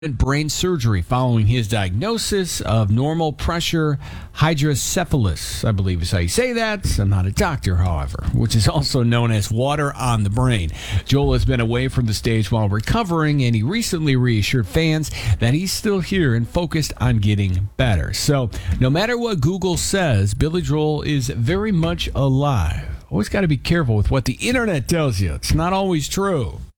brain surgery following his diagnosis of normal pressure hydrocephalus, I believe is how you say that. I'm not a doctor, however, which is also known as water on the brain. Joel has been away from the stage while recovering, and he recently reassured fans that he's still here and focused on getting better. So no matter what Google says, Billy Joel is very much alive. Always got to be careful with what the internet tells you. It's not always true.